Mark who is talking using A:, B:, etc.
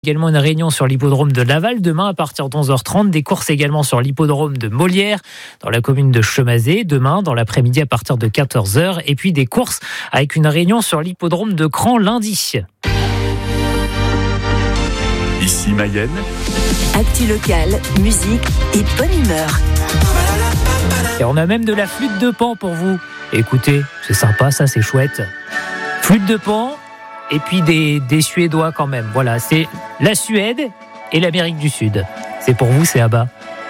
A: Également une réunion sur l'hippodrome de Laval demain à partir de 11h30. Des courses également sur l'hippodrome de Molière dans la commune de Chemazé demain dans l'après-midi à partir de 14h. Et puis des courses avec une réunion sur l'hippodrome de Cran lundi.
B: Ici Mayenne.
C: Actu locale, musique et bonne humeur.
A: Et on a même de la flûte de Pan pour vous. Écoutez, c'est sympa ça, c'est chouette. Flûte de Pan. Et puis des Suédois quand même. Voilà, c'est la Suède et l'Amérique du Sud. C'est pour vous, c'est à bas.